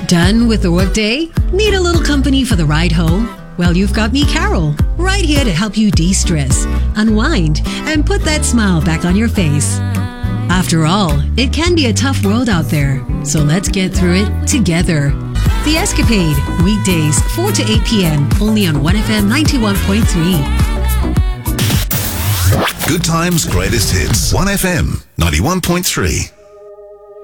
Done with the workday? Need a little company for the ride home? Well, you've got me, Carol, right here to help you de-stress, unwind, and put that smile back on your face. After all, it can be a tough world out there, so let's get through it together. The Escapade, weekdays 4 to 8 p.m. only on 1FM 91.3. Good times, greatest hits. 1FM 91.3.